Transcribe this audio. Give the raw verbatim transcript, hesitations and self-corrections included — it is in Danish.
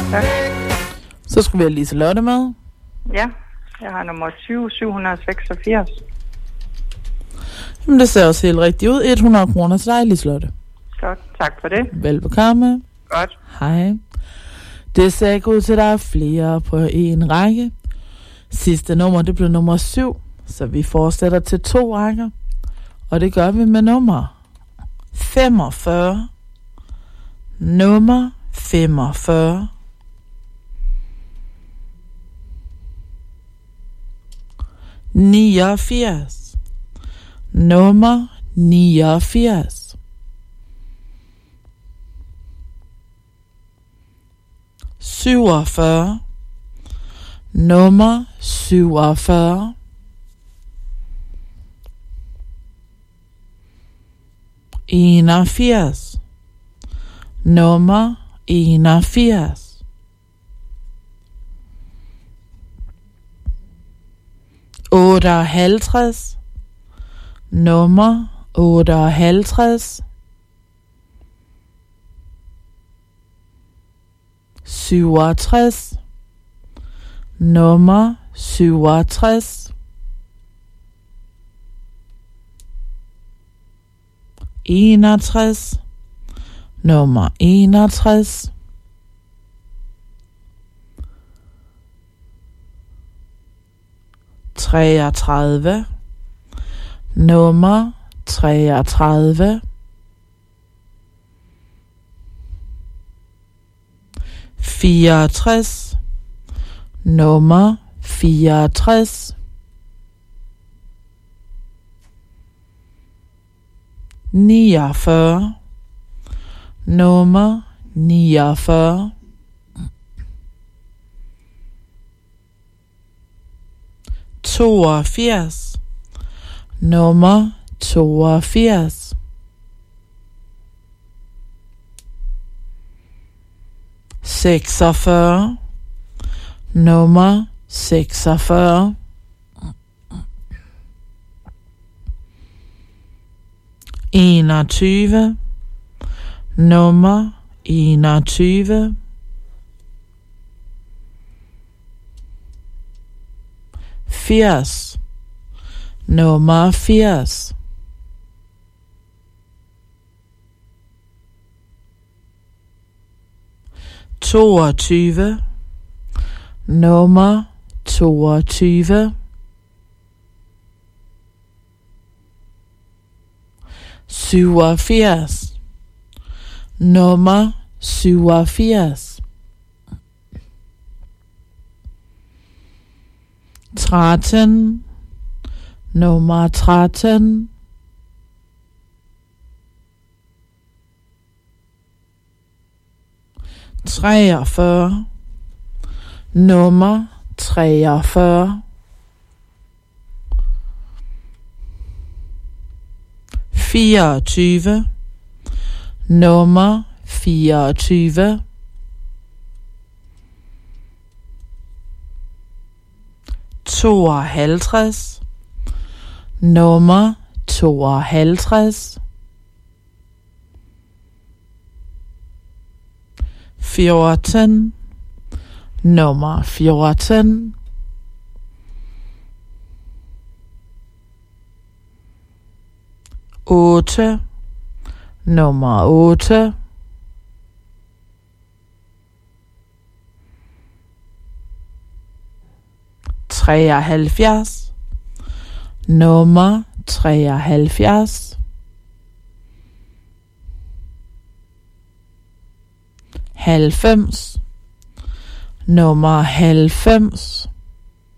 tak. Så skal vi have Liselotte med. Ja, jeg har nummer tyve syv hundrede seksogfirs. Jamen, det ser også helt rigtigt ud. hundrede kroner til dig, Liselotte. Godt, tak for det. Velbekomme. Godt. Hej. Det ser ikke ud til, at der er flere på en række. Sidste nummer, det blev nummer syv, så vi fortsætter til to rækker. Og det gør vi med nummer femogfyrre. Nummer femogfyrre. niogfirs. Nummer niogfirs. syvogfyrre. Nummer syvogfyrre. enogfirs. Nummer enogfirs. otteoghalvtreds. Nummer otteoghalvtreds. syvogtres. Nummer syvogtres. enogtres. Nummer enogtres. treogtredive. Nummer treogtredive. fireogtres. Nummer fireogtres. niogfyrre. Nummer niogfyrre. toogfirs. Nummer toogfirs. seksogfyrre. Nummer seksogfyrre. enogtyve. Nummer enogtyve. firs. Nummer firs. toogtyve. Nummer toogtyve. syvogfirs. Nummer syvogfirs. tretten. Nummer tretten. treogfyrre. Nummer treogfyrre. fireogtyve. Nummer fireogtyve. tooghalvtreds. Nummer tooghalvtreds. fjorten. Nummer fjorten. otte. Nummer otte. treoghalvfjerds. Nummer treoghalvfjerds. halvfems. Nummer halvfems.